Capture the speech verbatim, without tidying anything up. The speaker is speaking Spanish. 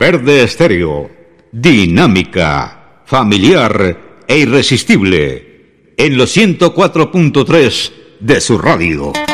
Verde Estéreo, dinámica, familiar e irresistible, en los ciento cuatro punto tres de su radio.